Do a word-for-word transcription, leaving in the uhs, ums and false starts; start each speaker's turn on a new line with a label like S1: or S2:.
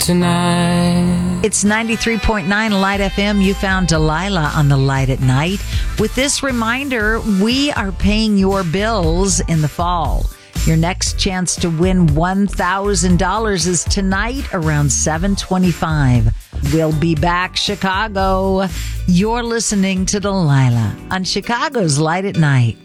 S1: tonight.
S2: It's ninety-three point nine Light F M. You found Delilah on the Light at Night. With this reminder, we are paying your bills in the fall. Your next chance to win one thousand dollars is tonight around seven twenty-five. We'll be back, Chicago. You're listening to Delilah on Chicago's Light at Night.